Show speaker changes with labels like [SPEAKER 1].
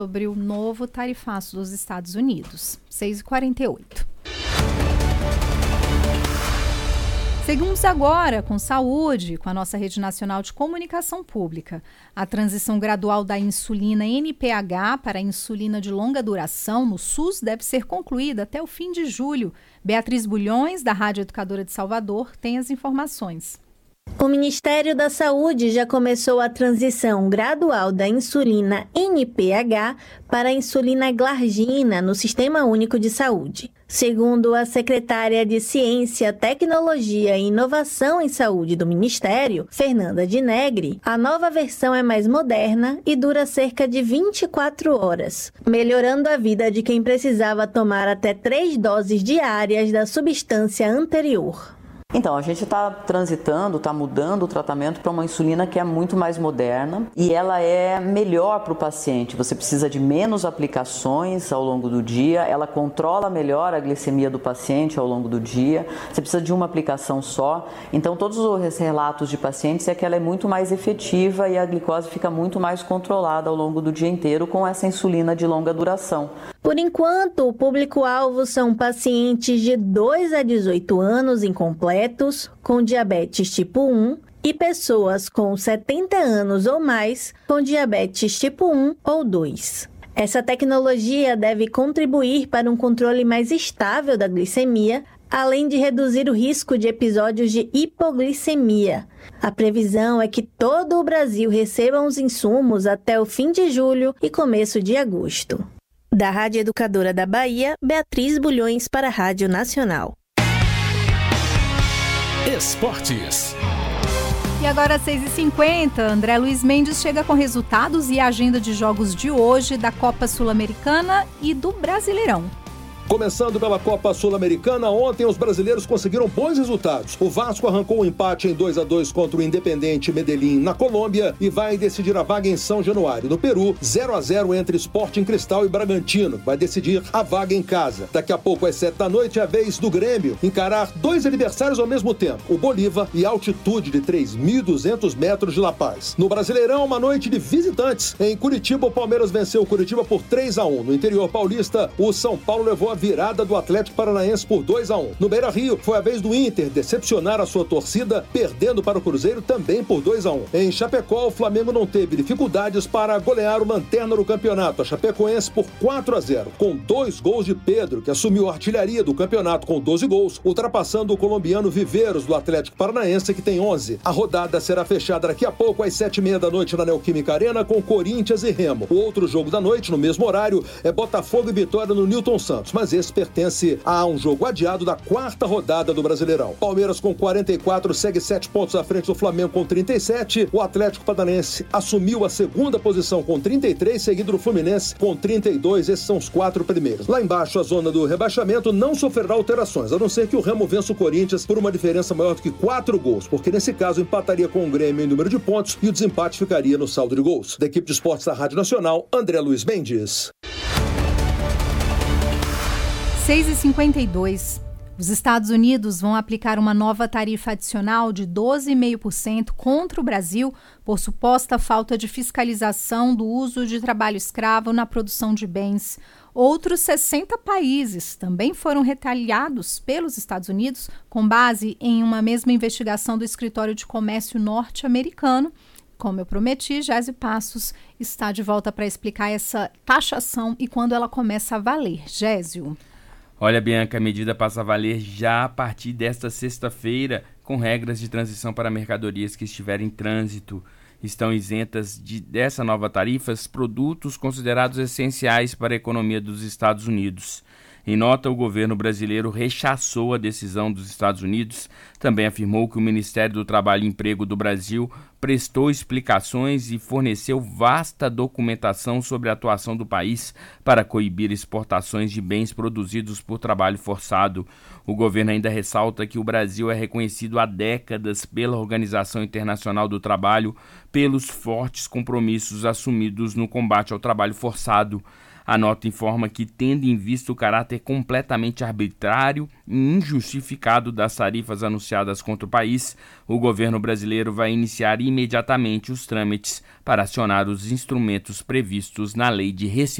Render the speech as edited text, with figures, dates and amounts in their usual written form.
[SPEAKER 1] Sobre o novo tarifaço dos Estados Unidos, 6h48. Seguimos agora com saúde, com a nossa Rede Nacional de Comunicação Pública. A transição gradual da insulina NPH para a insulina de longa duração no SUS deve ser concluída até o fim de julho. Beatriz Bulhões, da Rádio Educadora de Salvador, tem as informações.
[SPEAKER 2] O Ministério da Saúde já começou a transição gradual da insulina NPH para a insulina glargina no Sistema Único de Saúde. Segundo a secretária de Ciência, Tecnologia e Inovação em Saúde do Ministério, Fernanda de Negri, a nova versão é mais moderna e dura cerca de 24 horas, melhorando a vida de quem precisava tomar até 3 doses diárias da substância anterior.
[SPEAKER 3] Então, a gente está transitando, está mudando o tratamento para uma insulina que é muito mais moderna e ela é melhor para o paciente. Você precisa de menos aplicações ao longo do dia, ela controla melhor a glicemia do paciente ao longo do dia, você precisa de uma aplicação só. Então, todos os relatos de pacientes é que ela é muito mais efetiva e a glicose fica muito mais controlada ao longo do dia inteiro com essa insulina de longa duração.
[SPEAKER 2] Por enquanto, o público-alvo são pacientes de 2 a 18 anos incompletos, com diabetes tipo 1 e pessoas com 70 anos ou mais com diabetes tipo 1 ou 2. Essa tecnologia deve contribuir para um controle mais estável da glicemia, além de reduzir o risco de episódios de hipoglicemia. A previsão é que todo o Brasil receba os insumos até o fim de julho e começo de agosto. Da Rádio Educadora da Bahia, Beatriz Bulhões para a Rádio Nacional.
[SPEAKER 4] Esportes.
[SPEAKER 1] E agora, às 6h50, André Luiz Mendes chega com resultados e a agenda de jogos de hoje da Copa Sul-Americana e do Brasileirão.
[SPEAKER 5] Começando pela Copa Sul-Americana, ontem os brasileiros conseguiram bons resultados. O Vasco arrancou um empate em 2-2 contra o Independiente Medellín na Colômbia e vai decidir a vaga em São Januário. No Peru, 0-0 entre Sporting Cristal e Bragantino. Vai decidir a vaga em casa. Daqui a pouco, às 7h, é a vez do Grêmio encarar 2 adversários ao mesmo tempo. O Bolívar e a altitude de 3.200 metros de La Paz. No Brasileirão, uma noite de visitantes. Em Curitiba, o Palmeiras venceu o Curitiba por 3-1. No interior paulista, o São Paulo levou a virada do Atlético Paranaense por 2-1. No Beira-Rio, foi a vez do Inter decepcionar a sua torcida, perdendo para o Cruzeiro também por 2-1. Em Chapecó, o Flamengo não teve dificuldades para golear o lanterna do campeonato, a Chapecoense, por 4-0, com 2 gols de Pedro, que assumiu a artilharia do campeonato com 12 gols, ultrapassando o colombiano Viveiros do Atlético Paranaense, que tem 11. A rodada será fechada daqui a pouco às 7h30 na Neoquímica Arena com Corinthians e Remo. O outro jogo da noite, no mesmo horário, é Botafogo e Vitória no Newton Santos, mas esse pertence a um jogo adiado da 4ª rodada do Brasileirão. Palmeiras com 44 segue 7 pontos à frente do Flamengo com 37. O Atlético Paranaense assumiu a 2ª posição com 33, seguido do Fluminense com 32. Esses são os 4 primeiros. Lá embaixo, a zona do rebaixamento não sofrerá alterações, a não ser que o Remo vença o Corinthians por uma diferença maior do que 4 gols, porque nesse caso empataria com o Grêmio em número de pontos e o desempate ficaria no saldo de gols. Da equipe de esportes da Rádio Nacional, André Luiz Mendes.
[SPEAKER 1] 6h52. Os Estados Unidos vão aplicar uma nova tarifa adicional de 12,5% contra o Brasil por suposta falta de fiscalização do uso de trabalho escravo na produção de bens. Outros 60 países também foram retaliados pelos Estados Unidos com base em uma mesma investigação do Escritório de Comércio norte-americano. Como eu prometi, Gési Passos está de volta para explicar essa taxação e quando ela começa a valer. Gésio.
[SPEAKER 6] Olha, Bianca, a medida passa a valer já a partir desta sexta-feira, com regras de transição para mercadorias que estiverem em trânsito. Estão isentas dessa nova tarifa produtos considerados essenciais para a economia dos Estados Unidos. Em nota, o governo brasileiro rechaçou a decisão dos Estados Unidos, também afirmou que o Ministério do Trabalho e Emprego do Brasil prestou explicações e forneceu vasta documentação sobre a atuação do país para coibir exportações de bens produzidos por trabalho forçado. O governo ainda ressalta que o Brasil é reconhecido há décadas pela Organização Internacional do Trabalho pelos fortes compromissos assumidos no combate ao trabalho forçado. A nota informa que, tendo em vista o caráter completamente arbitrário e injustificado das tarifas anunciadas contra o país, o governo brasileiro vai iniciar imediatamente os trâmites para acionar os instrumentos previstos na Lei de